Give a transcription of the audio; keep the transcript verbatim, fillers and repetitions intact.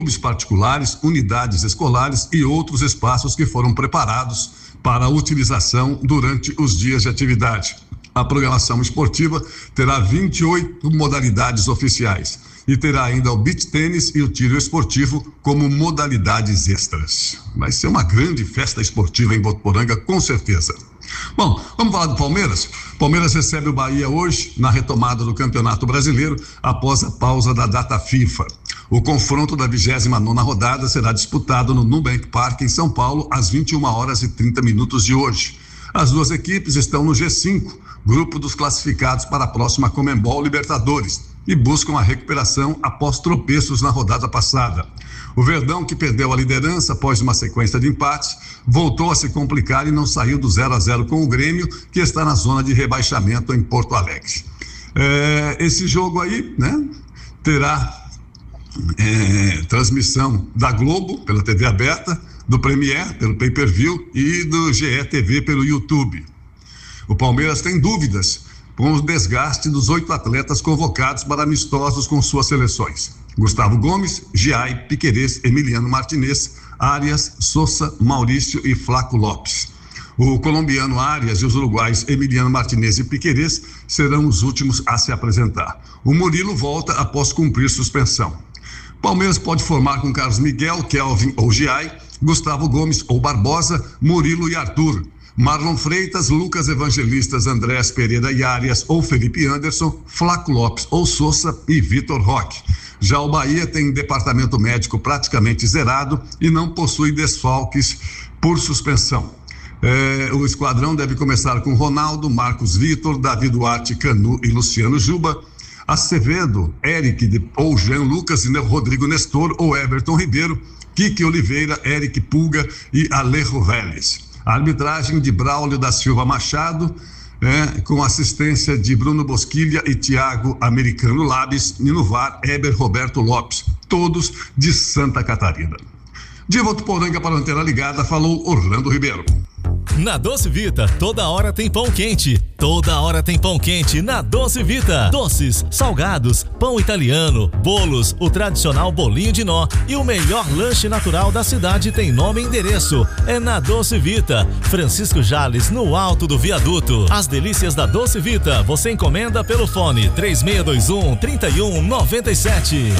clubes particulares, unidades escolares e outros espaços que foram preparados para a utilização durante os dias de atividade. A programação esportiva terá vinte e oito modalidades oficiais e terá ainda o beach tênis e o tiro esportivo como modalidades extras. Vai ser uma grande festa esportiva em Votuporanga, com certeza. Bom, vamos falar do Palmeiras? Palmeiras recebe o Bahia hoje na retomada do Campeonato Brasileiro após a pausa da data FIFA. O confronto da vigésima nona rodada será disputado no Nubank Park em São Paulo às vinte e uma horas e trinta minutos de hoje. As duas equipes estão no G cinco, grupo dos classificados para a próxima Conmebol Libertadores, e buscam a recuperação após tropeços na rodada passada. O Verdão, que perdeu a liderança após uma sequência de empates, voltou a se complicar e não saiu do zero a zero com o Grêmio, que está na zona de rebaixamento em Porto Alegre. É, esse jogo aí, né, terá é, transmissão da Globo pela T V aberta, do Premier pelo pay-per-view e do G E T V pelo YouTube. O Palmeiras tem dúvidas com o desgaste dos oito atletas convocados para amistosos com suas seleções: Gustavo Gomes, Giai, Piquerez, Emiliano Martinez, Arias, Sousa, Maurício e Flaco Lopes. O colombiano Arias e os uruguais Emiliano Martinez e Piquerez serão os últimos a se apresentar. O Murilo volta após cumprir suspensão. Palmeiras pode formar com Carlos Miguel, Kelvin ou Giai, Gustavo Gomes ou Barbosa, Murilo e Arthur, Marlon Freitas, Lucas Evangelistas, Andrés Pereira e Arias ou Felipe Anderson, Flaco Lopes ou Sousa e Vitor Roque. Já o Bahia tem departamento médico praticamente zerado e não possui desfalques por suspensão. É, o esquadrão deve começar com Ronaldo, Marcos Vitor, Davi Duarte, Canu e Luciano Juba, Acevedo, Eric de, ou Jean Lucas e Rodrigo Nestor ou Everton Ribeiro, Kiki Oliveira, Eric Pulga e Alejo Vélez. A arbitragem de Braulio da Silva Machado, é, com assistência de Bruno Bosquilha e Thiago Americano Labes, e no V A R, Eber Roberto Lopes, todos de Santa Catarina. De Votuporanga para a Antena Ligada, falou Orlando Ribeiro. Na Doce Vita, toda hora tem pão quente. Toda hora tem pão quente na Doce Vita. Doces, salgados, pão italiano, bolos, o tradicional bolinho de nó e o melhor lanche natural da cidade tem nome e endereço. É na Doce Vita, Francisco Jales, no alto do viaduto. As delícias da Doce Vita, você encomenda pelo fone três seis dois um, três um nove sete.